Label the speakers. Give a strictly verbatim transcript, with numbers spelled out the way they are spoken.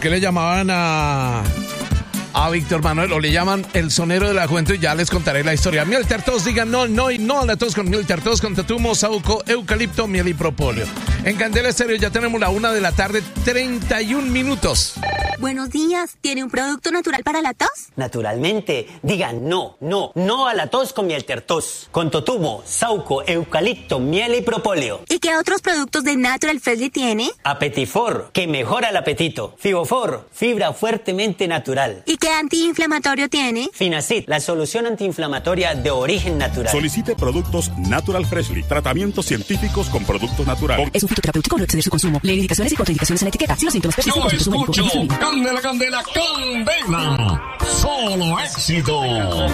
Speaker 1: qué le llamaban a... a Víctor Manuel, o le llaman el sonero de la juventud? Y ya les contaré la historia. Miel Tertos, digan no, no y no a la tos con miel Tertos, con tatumo, saúco, eucalipto, miel y propóleo. En Candela Estéreo ya tenemos la una de la tarde, treinta y un minutos.
Speaker 2: Buenos días, ¿tiene un producto natural para la tos?
Speaker 3: Naturalmente, digan no, no, no a la tos con miel Tertos, con totumo, saúco, eucalipto, miel y propóleo.
Speaker 2: ¿Y qué otros productos de Natural Freshly tiene?
Speaker 3: Apetifor, que mejora el apetito. Fibofor, fibra fuertemente natural.
Speaker 2: ¿Y qué antiinflamatorio tiene?
Speaker 3: Finacid, la solución antiinflamatoria de origen natural.
Speaker 4: Solicite productos Natural Freshly, tratamientos científicos con productos naturales.
Speaker 5: Es un fitoterapéutico, no exceder su consumo. Lee indicaciones y contraindicaciones en la etiqueta. Si los síntomas persisten, consulte su médico.
Speaker 6: Candela, candela, candela. Solo éxito.